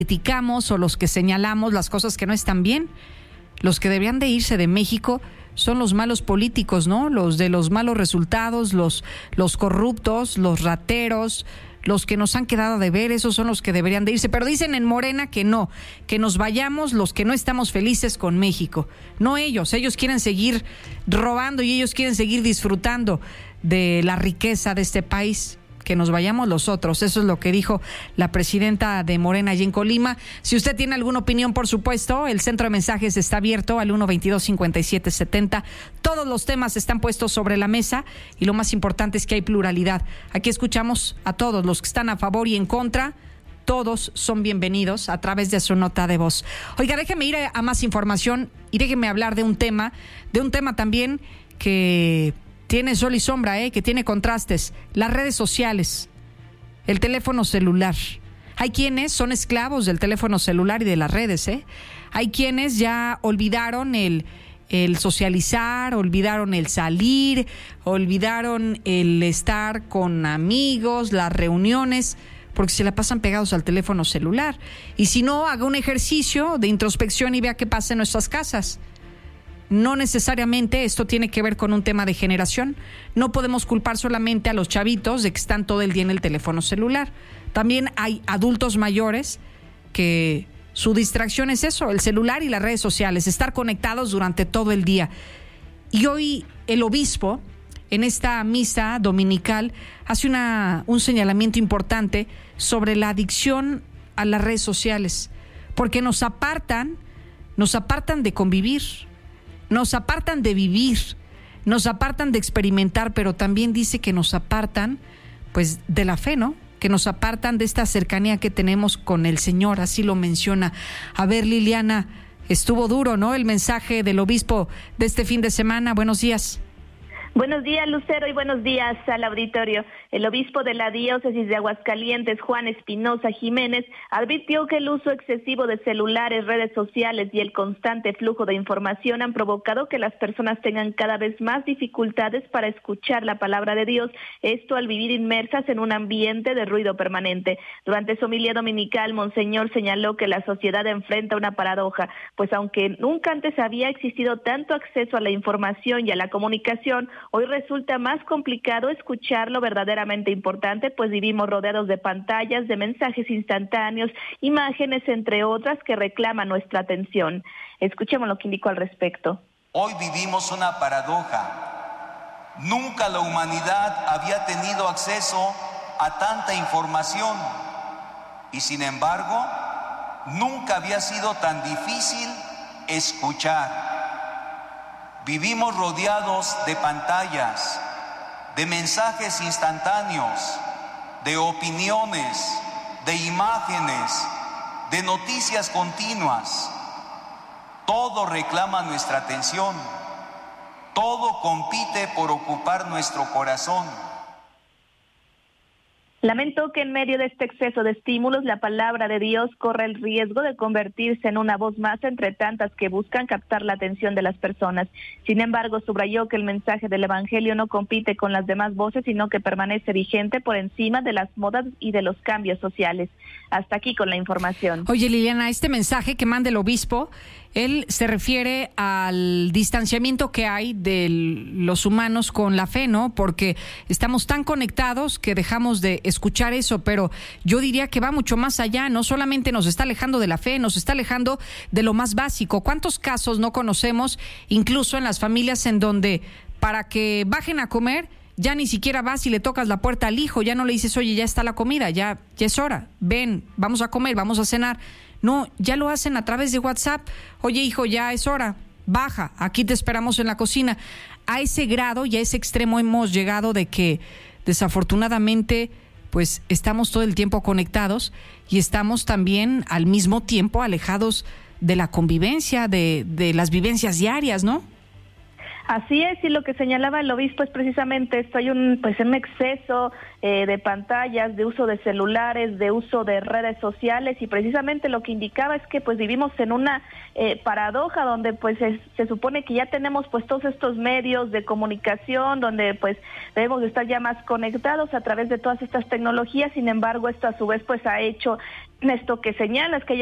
criticamos o los que señalamos las cosas que no están bien. Los que deberían de irse de México son los malos políticos, ¿no? Los de los malos resultados, los corruptos, los rateros, los que nos han quedado a deber, esos son los que deberían de irse. Pero dicen en Morena que no, que nos vayamos los que no estamos felices con México. No ellos quieren seguir robando y ellos quieren seguir disfrutando de la riqueza de este país. Que nos vayamos los otros. Eso es lo que dijo la presidenta de Morena allí en Colima. Si usted tiene alguna opinión, por supuesto, el centro de mensajes está abierto al 122-5770. Todos los temas están puestos sobre la mesa y lo más importante es que hay pluralidad. Aquí escuchamos a todos los que están a favor y en contra. Todos son bienvenidos a través de su nota de voz. Oiga, déjeme ir a más información y déjeme hablar de un tema también que tiene sol y sombra, que tiene contrastes. Las redes sociales, el teléfono celular. Hay quienes son esclavos del teléfono celular y de las redes, Hay quienes ya olvidaron el socializar, olvidaron el salir, olvidaron el estar con amigos, las reuniones, porque se la pasan pegados al teléfono celular. Y si no, haga un ejercicio de introspección y vea qué pasa en nuestras casas. No necesariamente esto tiene que ver con un tema de generación. No podemos culpar solamente a los chavitos de que están todo el día en el teléfono celular. También hay adultos mayores que su distracción es eso, el celular y las redes sociales, estar conectados durante todo el día. Y hoy el obispo, en esta misa dominical, hace un señalamiento importante sobre la adicción a las redes sociales, porque nos apartan de convivir. Nos apartan de vivir, nos apartan de experimentar, pero también dice que nos apartan, pues, de la fe, ¿no? Que nos apartan de esta cercanía que tenemos con el Señor, así lo menciona. A ver, Liliana, estuvo duro, ¿no? El mensaje del obispo de este fin de semana. Buenos días. Buenos días, Lucero, y buenos días al auditorio. El obispo de la diócesis de Aguascalientes, Juan Espinosa Jiménez, advirtió que el uso excesivo de celulares, redes sociales y el constante flujo de información han provocado que las personas tengan cada vez más dificultades para escuchar la palabra de Dios, esto al vivir inmersas en un ambiente de ruido permanente. Durante su homilía dominical, Monseñor señaló que la sociedad enfrenta una paradoja, pues aunque nunca antes había existido tanto acceso a la información y a la comunicación, hoy resulta más complicado escuchar lo verdaderamente importante, pues vivimos rodeados de pantallas, de mensajes instantáneos, imágenes, entre otras, que reclaman nuestra atención. Escuchemos lo que indicó al respecto. Hoy vivimos una paradoja. Nunca la humanidad había tenido acceso a tanta información y, sin embargo, nunca había sido tan difícil escuchar. Vivimos rodeados de pantallas, de mensajes instantáneos, de opiniones, de imágenes, de noticias continuas. Todo reclama nuestra atención, todo compite por ocupar nuestro corazón. Lamentó que en medio de este exceso de estímulos, la palabra de Dios corre el riesgo de convertirse en una voz más entre tantas que buscan captar la atención de las personas. Sin embargo, subrayó que el mensaje del Evangelio no compite con las demás voces, sino que permanece vigente por encima de las modas y de los cambios sociales. Hasta aquí con la información. Oye, Liliana, este mensaje que manda el obispo, él se refiere al distanciamiento que hay de los humanos con la fe, ¿no? Porque estamos tan conectados que dejamos de escuchar eso, pero yo diría que va mucho más allá. No solamente nos está alejando de la fe, nos está alejando de lo más básico. ¿Cuántos casos no conocemos, incluso en las familias, en donde para que bajen a comer, ya ni siquiera vas y le tocas la puerta al hijo, ya no le dices, oye, ya está la comida, ya es hora, ven, vamos a comer, vamos a cenar? No, ya lo hacen a través de WhatsApp. Oye, hijo, ya es hora, baja, aquí te esperamos en la cocina. A ese grado y a ese extremo hemos llegado de que desafortunadamente pues estamos todo el tiempo conectados y estamos también al mismo tiempo alejados de la convivencia, de las vivencias diarias, ¿no? Así es, y lo que señalaba el obispo es precisamente esto. Hay un exceso de pantallas, de uso de celulares, de uso de redes sociales, y precisamente lo que indicaba es que pues vivimos en una paradoja donde pues se supone que ya tenemos pues todos estos medios de comunicación, donde pues debemos de estar ya más conectados a través de todas estas tecnologías. Sin embargo, esto a su vez pues ha hecho esto que señalas, que